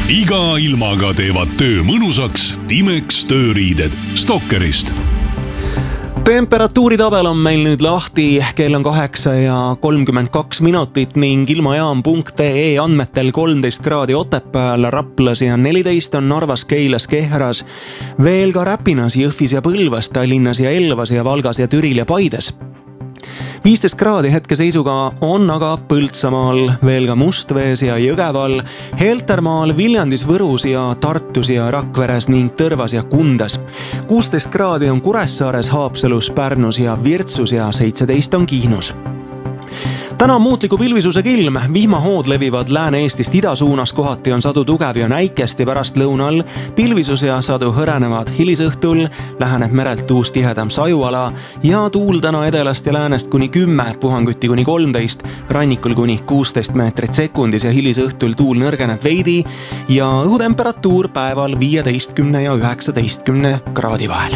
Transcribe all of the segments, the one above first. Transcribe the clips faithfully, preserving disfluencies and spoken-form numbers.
iga ilmaga teevad töö mõnusaks Timex tööriided Stalkerist. Temperatuuritabel on meil nüüd lahti, kell on kaheksa ja kolmkümmend kaks minutit ning ilmajaam punkt ee andmetel kolmteist kraadi Otepääl, Raplas ja neliteist on Narvas, Keilas, Kehras, veel ka Räpinas, Jõhvis ja Põlvas, Tallinnas ja Elvas ja Valgas ja Türil ja Paides. viisteist kraadi hetkeseisuga on aga Põltsamaal, veel ka Mustvees ja Jõgeval, Heltermaal, Viljandis, Võrus ja Tartus ja Rakveres ning Tõrvas ja Kundas. kuusteist kraadi on Kuressaares, Haapsalus, Pärnus ja Virtsus ja seitseteist on Kihnus. Täna on muutliku pilvisusega ilm, vihmahood levivad Lääne-Eestist ida suunas, kohati on sadu tugev ja näikesti pärast lõunal, pilvisus ja sadu hõrenevad hilisõhtul, läheneb merelt uus tihedam sajuala ja tuul täna edelast ja läänest kuni kümme, puhanguti kuni kolmteist, rannikul kuni kuusteist meetrit sekundis ja hilisõhtul tuul nõrgeneb veidi ja õhutemperatuur päeval viieteistkümne ja üheksateistkümne kraadi vahel.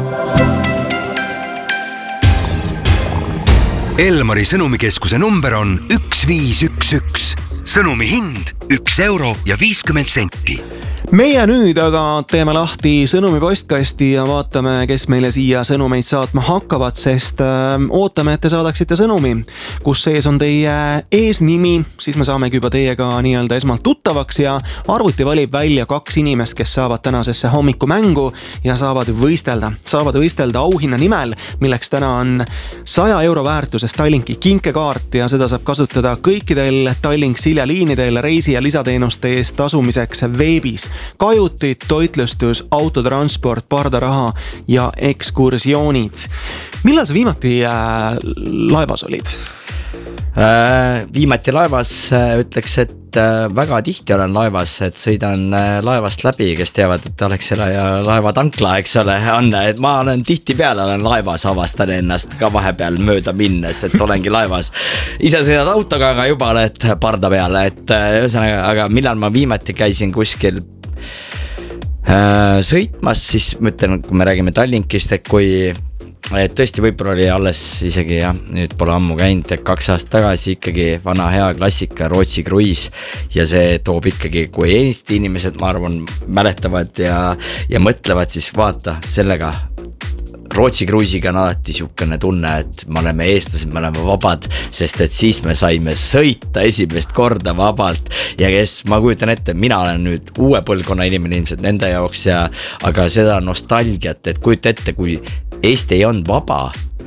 Elmari sõnumikeskuse number on üks viis üks üks. Sõnumi hind üks euro ja viiskümmend senti. Meie nüüd aga teeme lahti sõnumi postkasti ja vaatame, kes meile siia sõnumeid saatma hakkavad, sest äh, ootame, et te saadaksite sõnumi, kus sees on teie eesnimi, siis me saamegi juba teiega nii-öelda esmalt tuttavaks ja arvuti valib välja kaks inimest, kes saavad tänasesse hommikumängu ja saavad võistelda. Saavad võistelda auhinna nimel, milleks täna on saja euro väärtuses Tallinki kinkekaart ja seda saab kasutada kõikidel Tallink Silja liinidel reisi ja lisateenuste eest tasumiseks veebis. Kajutid, toitlustus, autotransport, pardaraha ja ekskursioonid. Millal sa viimati äh, laevas olid? Äh, viimati laevas äh, ütleks, et äh, väga tihti olen laevas, et sõidan äh, laevast läbi, kes teavad, et Alexela ja laevatankla, eks ole, on, et ma olen tihti peale, olen laevas, avastan ennast ka vahepeal mööda minnes, et olengi laevas. Ise sõidad autoga, aga juba oled parda peale, et äh, ühesõnaga, aga millal ma viimati käisin kuskil sõitmas, siis ma ütlen, kui me räägime Tallinkist, et kui et tõesti võib-olla oli alles isegi ja nüüd pole ammu käinud, et kaks aastat tagasi ikkagi vana hea klassika Rootsi kruiis ja see toob ikkagi, kui Eesti inimesed, ma arvan, mäletavad ja, ja mõtlevad, siis vaata sellega Rootsi kruisiga on alati siukene tunne, et me oleme eestlased, me oleme vabad, sest et siis me saime sõita esimest korda vabalt ja kes, ma kujutan ette, mina olen nüüd uue põlvkonna inimene ilmselt nende jaoks ja aga seda nostalgiat, et kujuta ette, kui Eesti ei olnud vaba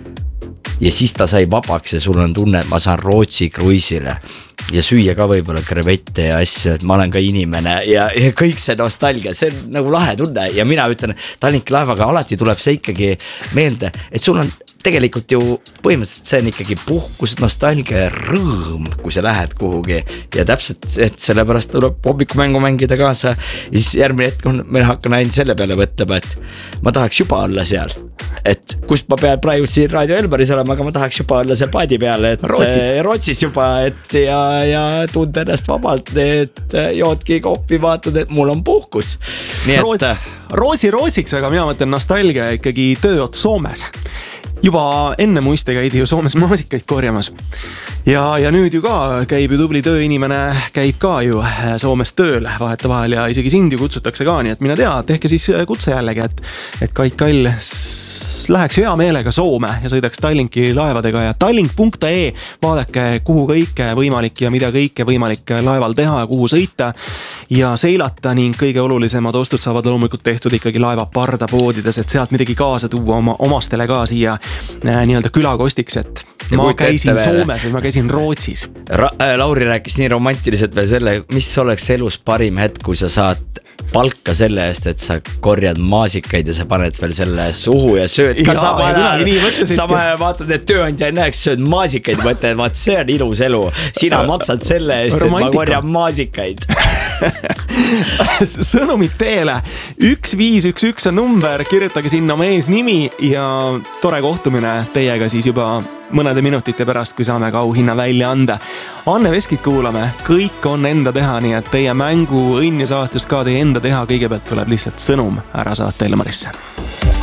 ja siis ta sai vabaks ja sul on tunne, et ma saan Rootsi kruisile ja süüa ka võib-olla krevette ja asju, et ma olen ka inimene ja, ja kõik see nostalgia, see on nagu lahe tunne ja mina ütlen, Tallinki laevaga alati tuleb see ikkagi meelde, et sul on tegelikult ju põhimõtteliselt see on ikkagi puhkus, nostalgia ja rõõm, kui sa lähed kuhugi ja täpselt, et sellepärast tuleb hommikumängu mängida kaasa ja siis järgmine hetk on, meil hakkan ainult selle peale võtlema, et ma tahaks juba olla seal, et kust ma pean praegu siin Raadio Elmaris olema, aga ma tahaks juba olla seal paadi peale, et Rootsis, Rootsis juba, et ja, ja tunda ennast vabalt, et joodki koppi, vaatad, et mul on puhkus. Nii et Rootsi Rootsiks, aga mina mõtlen nostalgia ikkagi tööd Soomes. Juba enne muiste käidi ju Soomes maasikaid korjamas ja, ja nüüd ju ka käib ju tubli tööinimene, käib ka ju Soomes tööl vaheta vahel ja isegi sind ju kutsutakse ka, nii et mina tea, tehke siis kutse jällegi, et, et Kait Kall läheks hea meelega Soome ja sõidaks Tallinki laevadega ja tallink punkt ee, vaadake kuhu kõike võimalik ja mida kõike võimalik laeval teha ja kuhu sõita ja seilata ning kõige olulisemad ostud saavad loomulikult tehtud ikkagi laeva pardapoodides, et sealt midagi kaasa tuua oma, omastele ka siia äh, nii-öelda külakostiks, et ja ma käisin Soomes või ma käisin Rootsis. Ra- Lauri rääkis nii romantiliselt veel selle, mis oleks elus parim hetk, kui sa saad palka selle eest, et sa korjad maasikaid ja sa paned veel selle suhu ja sööd ka ja, sama ajal. Sama vaatad, et tööandja ei näeks, sööd maasikaid, mõtled, vaat see on ilus elu. Sina maksad selle eest, Romantika. Et ma korjan maasikaid. Sõnumid teele. üks viis üks üks on number, kirjutage sinna oma ees nimi ja tore kohtumine teiega siis juba mõnede minutite pärast, kui saame ka auhinna välja anda. Anne Veskit kuulame, kõik on enda teha, nii et teie mängu õnn ja saatus ka teie enda teha, kõigepealt tuleb lihtsalt sõnum ära saata Elmarisse.